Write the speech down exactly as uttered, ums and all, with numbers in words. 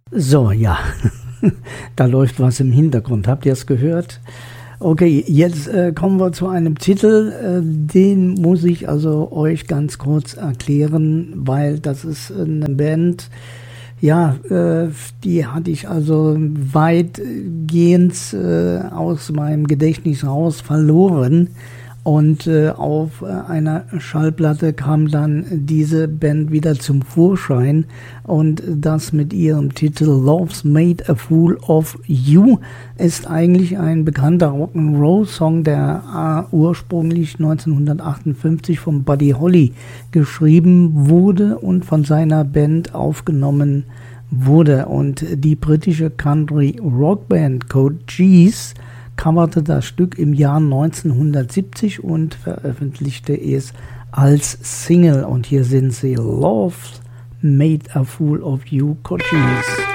So, ja, da läuft was im Hintergrund. Habt ihr es gehört? Okay, jetzt äh, kommen wir zu einem Titel, äh, den muss ich also euch ganz kurz erklären, weil das ist eine Band, ja, äh, die hatte ich also weitgehend äh, aus meinem Gedächtnis raus verloren. Und äh, auf äh, einer Schallplatte kam dann diese Band wieder zum Vorschein und das mit ihrem Titel Love's Made a Fool of You ist eigentlich ein bekannter Rock'n'Roll-Song, der äh, ursprünglich neunzehnhundertachtundfünfzig von Buddy Holly geschrieben wurde und von seiner Band aufgenommen wurde. Und die britische Country-Rockband Code Geass coverte das Stück im Jahr neunzehnhundertsiebzig und veröffentlichte es als Single. Und hier sind sie, Love Made a Fool of You, Code Geass.